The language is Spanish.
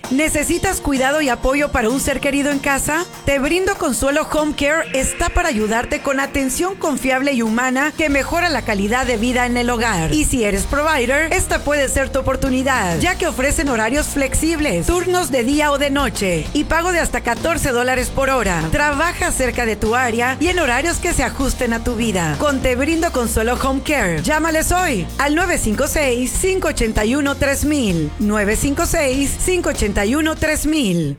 ¿Necesitas cuidado y apoyo para un ser querido en casa? Te brindo Consuelo Home Care está para ayudarte con atención confiable y humana que mejora la calidad de vida en el hogar. Y si eres provider, esta puede ser tu oportunidad, ya que ofrecen horarios flexibles, turnos de día o de noche y pago de hasta $14 por hora. Trabaja cerca de tu área y en horarios que se ajusten a tu vida. Con Te brindo Consuelo Home Care. Llámales hoy al 956-581-3000. 956-581-3000.